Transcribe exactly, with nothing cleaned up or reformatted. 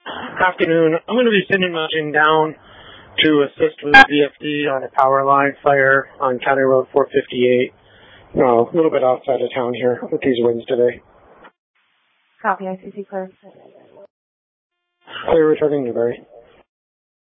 Afternoon. I'm going to be sending my engine down to assist with V F D on a power line fire on County Road four fifty-eight. No, a little bit outside of town here with these winds today. Copy, I C C clear. Clear returning Newberry.